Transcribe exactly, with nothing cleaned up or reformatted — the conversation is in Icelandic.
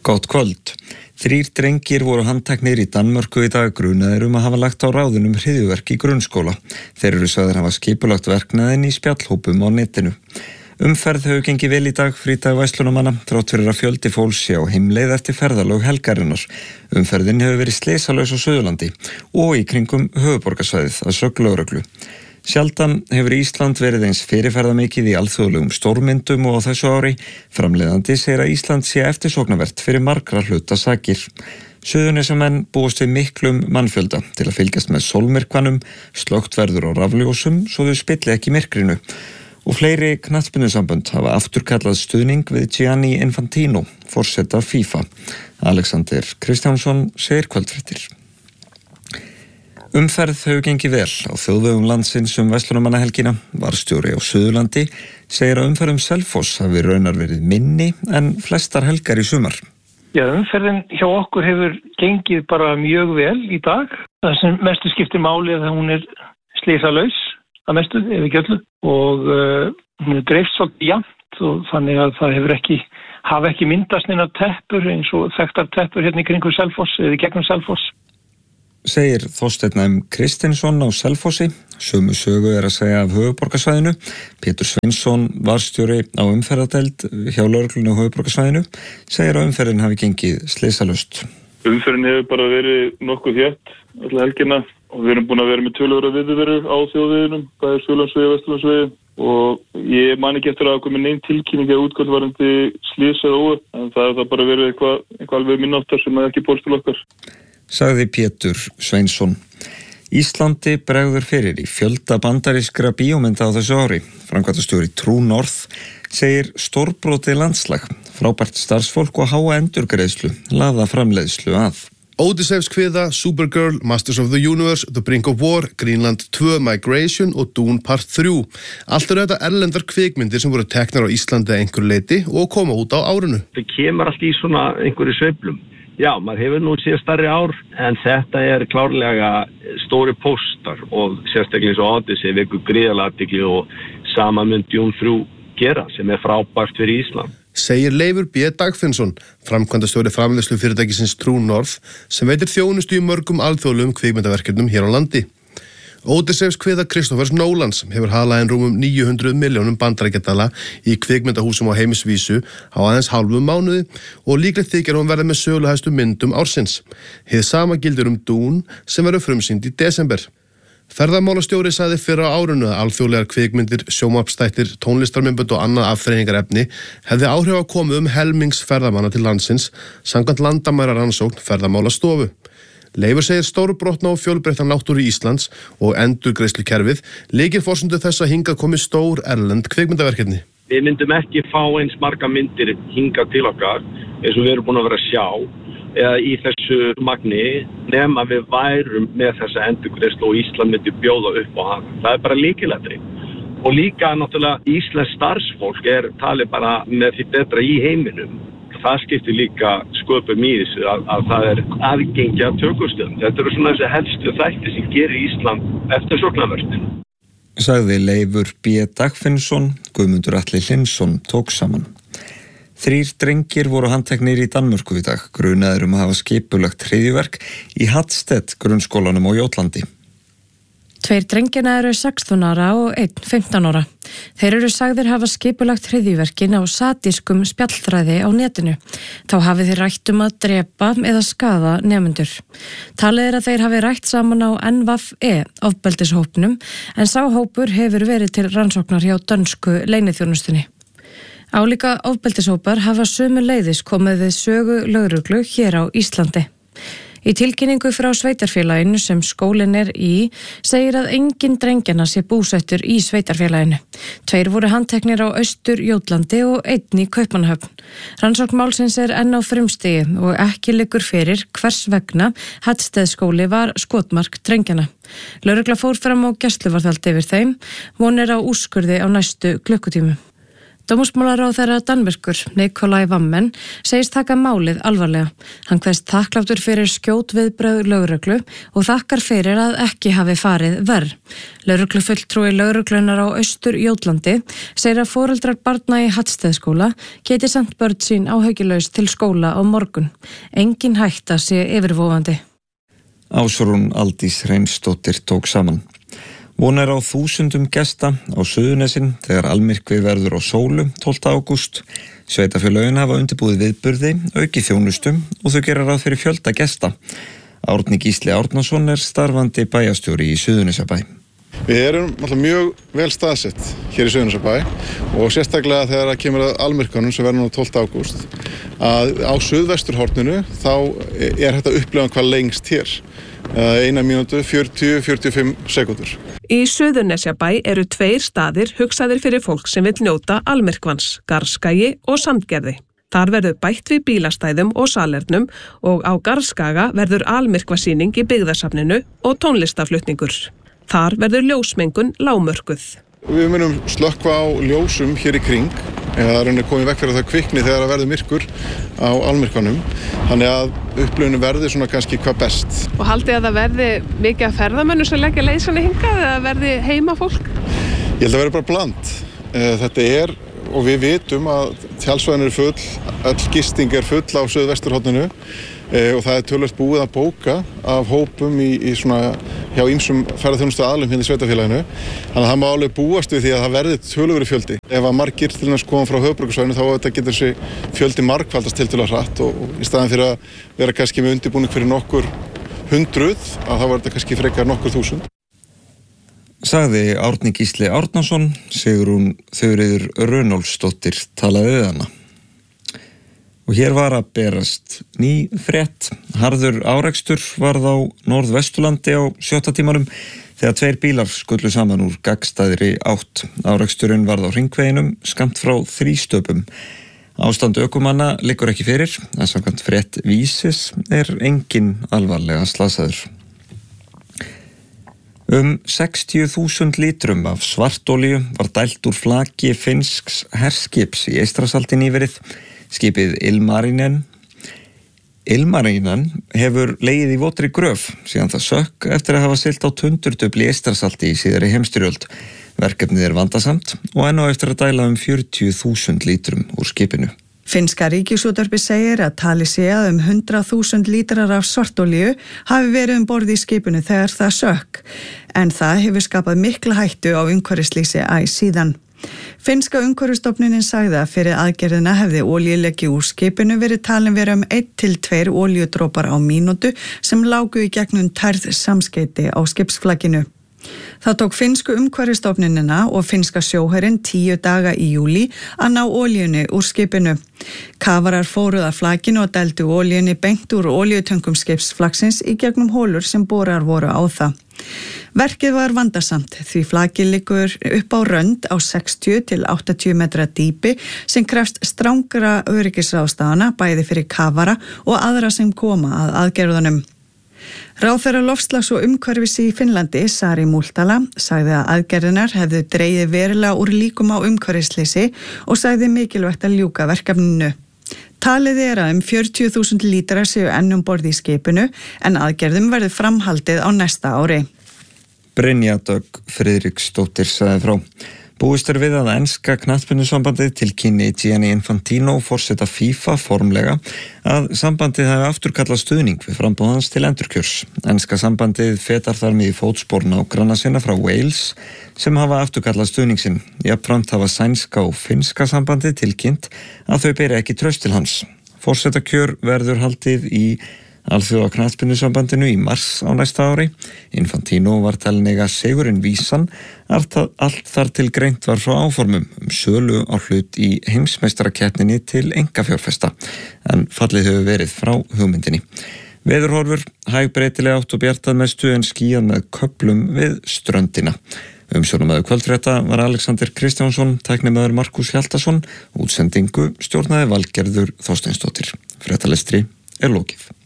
Gott kvöld. Þrír drengir voru handteknir í Danmörku í dag grunaðir um að hafa lagt á ráðunum hryðjuverk í grunnskóla. Þeir eru sagðir hafa skipulagt verknaðinn í spjallhópum á netinu. Umferð hefur gengið vel í dag frídag væslunumanna, þrátt fyrir að fjöldi fólks sé á heimleið eftir ferðalög helgarinnar. Umferðin hefur verið slysalaus á Suðurlandi og í kringum höfuðborgarsvæðið að sögn lögreglu. Sjaldan hefur Ísland verið eins fyrirferðamikið í alþjóðlegum stórmyndum og á þessu ári. Framleiðandi segir að Ísland sé eftirsóknarvert fyrir margra hluta sakir. Suðurnesjamenn búast við miklum mannfjölda til að fylgjast með sólmyrkvanum, slökkt verður á rafljósum svo þau spilli ekki myrkrinu. Og fleiri knattspyrnusambönd hafa afturkallað stuðning við Gianni Infantino, forseta FIFA. Alexander Kristjánsson segir kvöldfréttir. Umferð hefur gengið vel á þjóðvegum landsins um verslunarmannahelgina. Varðstjóri á Suðurlandi segir að umferð um Selfoss hafi raunar verið minni en flestar helgar í sumar. Já, umferðin hjá okkur hefur gengið bara mjög vel í dag. Það sem mestu skiptir máli er að hún er slysalaus að mestu, ef ekki öllu, og uh, hún er dreifst svolítið jafnt og þannig að það hefur ekki, hafa ekki myndast neina teppur eins og þekktar teppur hérna í kringum Selfoss eða í gegnum Selfoss. Segir Þorsteinn M. Kristinsson á Selfossi. Sömu sögu er að segja af höfuðborgarsvæðinu. Pétur Sveinsson, varðstjóri á umferðardeild hjá lögreglunni á höfuðborgarsvæðinu, segir að umferðin hafi gengið slysalaust. Umferðin hefur bara verið nokkuð þétt alla helgina og við erum búin að vera með töluverða viðveru á þjóðveginum, það er Suðurlandsvegi, Vesturlandsvegi og ég man ekki eftir að koma neinn tilkynning eða útgöld varðandi slys eða óöpp, en það er það bara verið eitthvað, eitthvað alveg minnáttar sem er ekki bólst til okkar. Sagði Pétur Sveinsson. Íslandi bregður fyrir í fjölda bandarískra bíómynda á þessu ári. Framkvæmdastjóri True North segir stórbrotið landslag, frábært starfsfólk og háa endurgreiðslu, laða framleiðslu að. Ódysseifs kviða, Supergirl, Masters of the Universe, The Brink of War, Greenland tvö, Migration og Dune Part þrjú. Allt eru þetta erlendar kvikmyndir sem voru teknar á Íslandi að einhverju leyti og koma út á árinu. Það kemur allt í svona einhverju sveiflum. Já, maður hefur nú séð stærri ár, en þetta er klárlega stóri póstar og sérstaklega eins og Odyssey vekur gríðarlega athygli og sama mun Dune þrjú gera sem er frábært fyrir Ísland. Segir Leifur B. Dagfinnsson, framkvæmdastjóri framleiðslu fyrirtækisins True North, sem veitir þjónustu í mörgum alþjóðlegum kvikmyndaverkefnum hér á landi. Ódysseifs kviða Christophers Nolans hefur halað inn rúmum níu hundruð milljónum bandaríkjadala í kvikmyndahúsum á heimisvísu á aðeins hálfum mánuði og líklegt þykir hún verða með söluhæstu myndum ársins. Hið sama gildir um Dune sem verður frumsýnd í desember. Ferðamálastjóri sagði fyrr á árinu að alþjóðlegar kvikmyndir, sjónvarpsþættir, tónlistarmyndbönd og annað afþreyingarefni hefði áhrif að koma um helmings ferðamanna til landsins samkvæmt landamærarannsókn Ferðamálastofu. Leifur segir stórbrotna og fjölbreyttan náttúru Íslands og endurgreiðslukerfið liggi forsendu þess að hingað komi stór erlend kvikmyndaverkefni. Við myndum ekki fá eins marga myndir hingað til okkar eins og við erum búin að vera að sjá eða í þessu magni nema við værum með þessa endurgreiðslu og Ísland myndi bjóða upp á hann. Það er bara lykilatriði. Og líka náttúrulega Íslands starfsfólk er talið bara með því betra í heiminum. Það skiptir líka sköpum í þessu að, að það er aðgengi að tökustöðum. Þetta eru svona þessi helstu þætti sem gerir Ísland eftir sóknarvörtin. Sagði Leifur B. Dagfinnsson, Guðmundur Atli Hlynsson tók saman. Þrír drengir voru handteknir í Danmörku í dag, grunaðir um að hafa skipulagt hryðjuverk í Hattstedt grunnskólanum á Jótlandi. Tveir drengina eru sextán ára og einn fimmtán ára. Þeir eru sagðir hafa skipulagt hryðjuverkin á satískum spjallþræði á netinu. Þá hafi þeir rætt um að drepa eða skaða nemendur. Talið er að þeir hafi rætt saman á N V E ofbeldishópnum en sá hópur hefur verið til rannsóknar hjá dönsku leyniþjónustunni. Álíka ofbeldishópar hafa sömuleiðis komið við sögu lögreglu hér á Íslandi. Í tilkynningu frá sveitarfélaginu sem skólinn er í segir að enginn drengjana sé búsettur í sveitarfélaginu. Tveir voru handteknir á Austur-Jótlandi og einn í Kaupmannahöfn. Rannsókn málsins er enn á frumstigi og ekki liggur fyrir hvers vegna Hattsteðskóli var skotmark drengjana. Lögregla fór fram á gæsluvarðhald yfir þeim, von er á úrskurði á næstu klukkutímum. Dómsmálaráðherra Danmerkur, Nikolai Vammen, segist taka málið alvarlega. Hann kveðst þakkláttur fyrir skjót viðbrögð lögreglu og þakkar fyrir að ekki hafi farið verr. Lögreglufulltrúi lögreglunar á Austur-Jótlandi segir að foreldrar barna í Hallsteinsskóla geti sent börn sín áhyggjulaus til skóla á morgun. Engin hætta sé yfirvofandi. Ásrún Aldís Hreinsdóttir tók saman. Von er á þúsundum gesta á Suðurnesin þegar almyrkvi verður á sólu tólfta ágúst. Sveitarfélögin hafa undirbúið viðburði, aukið þjónustu og þau gera ráð fyrir fjölda gesta. Árni Gísli Árnason er starfandi bæjarstjóri í Suðurnesjabæ. Við erum alltaf mjög vel staðsett hér í Suðurnesjabæ og sérstaklega þegar það kemur að almyrkvanum sem verður nú tólfta ágúst að á suðvesturhorninu þá er þetta upplifan hvað lengst hér. Eina mínútu, fjörutíu til fjörutíu og fimm sekúndur. Í Suðurnesjabæ eru tveir staðir hugsaðir fyrir fólk sem vill njóta almyrkvans, Garðskagi og Sandgerði. Þar verður bætt við bílastæðum og salernum og á Garðskaga verður almyrkvasýning í byggðasafninu og tónlistaflutningur. Þar verður ljósmengun lágmörkuð. Við munum slökkva á ljósum hér í kring, eða það er komið vekk fyrir það kvikni þegar það verður myrkur á almyrkvanum. Þannig að upplifun verði svona kannski hvað best. Og haldið að það verði mikið af ferðamönnum sem leggja leið svona hingað eða verði heima fólk? Ég held að verði bara bland. Þetta er, og við vitum að tjaldstæðin eru full, öll gisting er full á suðvesturhorninu og það er töluvert búið að bóka af hópum í, í svona hjá ýmsum ferðaþjónustu aðilum hérna í sveitarfélaginu. Þannig að það má alveg búast við því að það verði töluveri fjöldi. Ef að margir til þess koma frá höfuðborgarsvæðinu þá þetta getur þessi fjöldi margfaldast tiltölulega hratt og, og í staðan fyrir að vera kannski með undirbúning fyrir nokkur hundruð að þá var þetta kannski frekar nokkur þúsund. Sagði Árni Gísli Árnason, Sigrún Þuríður Runólfsdóttir talaði við hana. Og hér var að berast ný frétt. Harður árekstur varð á Norðvesturlandi á sjötta tímanum þegar tveir bílar skullu saman úr gagnstæðri átt. Áreksturinn varð á hringveginum skammt frá þrístöpum. Ástand ökumanna liggur ekki fyrir, en samkvæmt frétt Vísis er enginn alvarlega slasaður. Um sextíu þúsund lítrum af svartolíu var dælt úr flaki finnsks herskips í Eystrasalti nýverið. Skipið Ilmarinen. Ilmarinen hefur legið í votri gröf síðan það sökk eftir að hafa siglt á tundurdufli í Eystrasalti í síðari heimsstyrjöld. Verkefnið er vandasamt og enn á eftir að dæla um fjörutíu þúsund lítrum úr skipinu. Finnska ríkisútvarpið segir að talið sé að um hundrað þúsund lítrar af svartolíu hafi verið um borð í skipinu þegar það sökk, en það hefur skapað mikla hættu á umhverfisleysi æ síðan. Finnska umhverfisstofnunin sagði að fyrir aðgerðina hefði olíuleki úr skipinu verið talin vera um einn til tveir olíudrópar á mínútu sem lágu í gegnum tærð samskeyti á skipsflakinu. Það tók finnsku umhverfisstofnunina og finnska sjóherinn tíu daga í júlí að ná olíunni úr skipinu. Kafarar fóruð að flakinu og dældu olíunni beint úr olíutöngum skipsflaksins í gegnum hólur sem borar voru á það. Verkið var vandasamt því flakið liggur upp á rönd á sextíu til áttatíu metra dýpi sem krefst strangra öryggisráðstafana bæði fyrir kafara og aðra sem koma að aðgerðunum. Ráðherra loftslags og umhverfis í Finnlandi, Sari Multala, sagði að aðgerðinar hefðu dregið verulega úr líkum á umhverfisleysi og sagði mikilvægt að ljúka verkefninu. Talið er að um fjörutíu þúsund lítrar séu enn um borð í skipinu en aðgerðum verður framhaldið á næsta ári. Brynja Dögg Friðriksdóttir sagði frá. Búist er við að enska knattspyrnusambandið tilkynni Gianni Infantino forseta FIFA formlega að sambandið hafi afturkallað stuðning við framboð hans til endurkjörs. Enska sambandið fetar þar með í fótspor nágranna sinna frá Wales sem hafa afturkallað stuðning sinn. Jafnframt hafa sænska og finnska sambandið tilkynnt að þau beri ekki traust til hans. Forsetakjör verður haldið í Alþjóða knattspyrnusambandinu í mars á næsta ári. Infantino var talin eiga sigurinn vísan, allt þar til greint var frá áformum um sölu á hlut í heimsmeistarakeppninni til einkafjárfesta, en fallið hefur verið frá hugmyndinni. Veðurhorfur, hæg breytileg átt og bjartað mestu en skýjað með köflum við ströndina. Umsjónarmaður kvöldfrétta var Alexander Kristjánsson, tæknimaður Markus Hjaltason, útsendingu stjórnaði Valgerður Þorsteinsdóttir. Fréttalestri er lokið.